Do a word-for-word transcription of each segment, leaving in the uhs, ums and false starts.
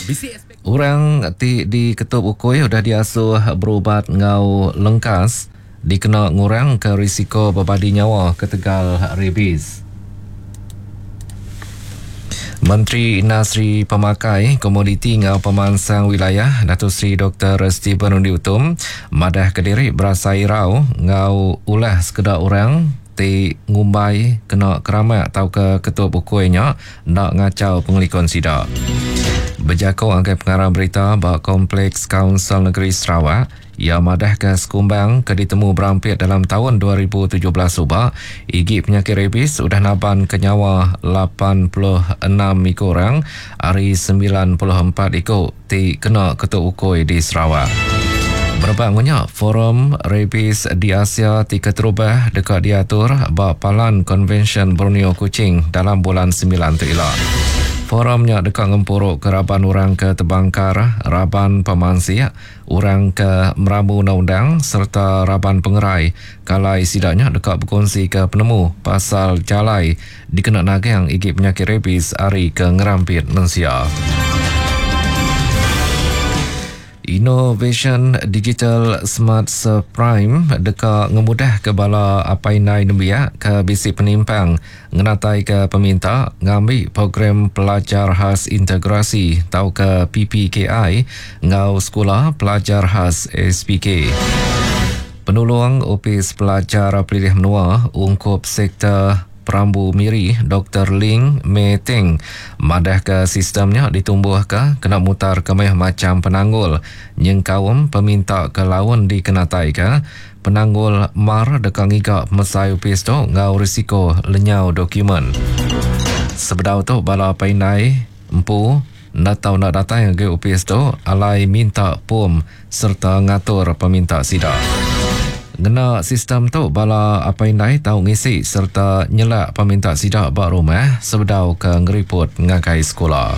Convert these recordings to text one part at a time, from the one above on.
Orang ti di Ketup Ukui sudah diasuh berubat ngau lengkas dikena ngurang ke risiko berbadi nyawa ketegal rabies. Menteri Industri Pemakai, Komoditi ngau Pemansang Wilayah Datuk Seri Doktor Stephen Undi Utum madah Kediri berasai rau ngau ulah sekedar orang ti ngumbai kena keramat atau ke Ketup Ukuinya nak ngacau pengelikon sidak. Berjakau angkai pengarah berita bahawa Kompleks Kaunsil Negeri Sarawak ia madah ke sekumbang ke ditemu berampit dalam tahun dua ribu tujuh belas subak igi penyakit rabies sudah naban ke nyawa lapan puluh enam ekor orang hari sembilan puluh empat ekor ti kena Ketup Ukui di Sarawak. Berbangunnya forum rabies di Asia ti keterubah dekat diatur bak palan Convention Borneo Kuching dalam bulan sembilan tu elak. Forumnya dekat ngempuruk ke Raban orang ke Tebangkar, Raban Pemansi, orang ke Meramu Undang serta Raban Pengerai. Kalai sidaknya dekat berkongsi ke penemu pasal jalai dikena nagang igi penyakit rabies hari ke ngerampit mensia. Innovation Digital Smart Subprime deka ngemudah ke bala apainai nembia ke bisi penimpang ngenatai ke peminta ngambil program pelajar khas integrasi tau ke P P K I ngau sekolah pelajar khas S P K. Penolong Opis Pelajar Pilih Menua ungkup sektor Perambu Miri Doktor Ling Mei Ting madah ke sistemnya ditumbuh ke kena mutar kemeh macam penanggul nyengkawam peminta ke lawan dikenatai ke penanggul mar dekang iga mesai upis tu ngau risiko lenyau dokumen. Sebedau tu bala painai empu natau nak datang ke upis tu alai minta pom serta ngatur peminta sidak. Ngena sistem tu bala apa indai tahu ngisi serta nyelak peminta sidak bak rumah sebedau ke ngeriput ngakai sekolah.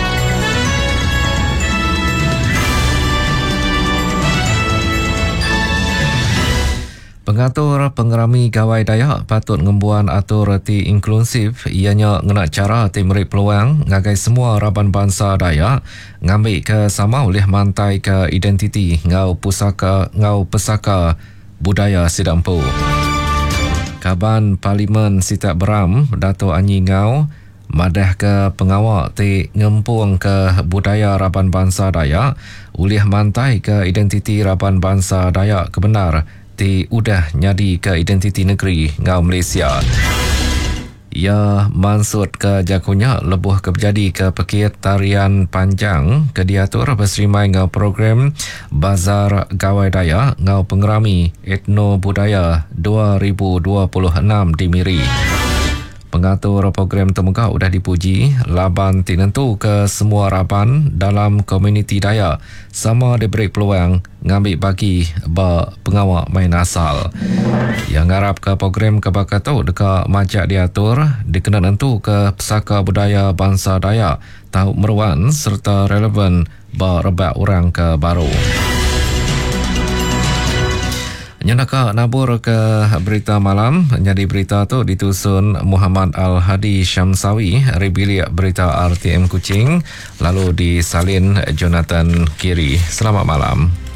Pengatur pengerami gawai Dayak patut ngembuan atur reti inklusif ianya ngena cara ti meri peluang ngagai semua Raban bangsa Dayak ngambil ke sama oleh mantai ke identiti ngau pusaka ngau pesaka budaya Sidampu. Kaban Parlimen Sitak Beram Dato' Anyi Ngau madah ke pengawal ti ngempung ke budaya Raban bangsa Dayak ulih mantai ke identiti Raban bangsa Dayak kebenar ti udah nyadi ke identiti negeri ngau Malaysia. Ia mansut ke jakunya lebuh ke berjadi ke pekit tarian panjang ke diatur berserimai ngau program Bazar Gawai Dayak ngau pengerami etno budaya dua ribu dua puluh enam di Miri. Pengatur program temuka sudah dipuji laban tinentu ke semua Raban dalam komuniti Dayak sama diberi peluang ngambil bagi ba pengawal main asal. Yang ngarap ke program kebakatau dekat majak diatur dikena nentu ke pesaka budaya bangsa Dayak tahu meruan serta relevan ba rebak orang ke baru. Nyandaka nabur ke berita malam. Jadi berita tu ditusun Muhammad Al-Hadi Syamsawi, Ribilik Berita R T M Kuching, lalu disalin Jonathan Kiri. Selamat malam.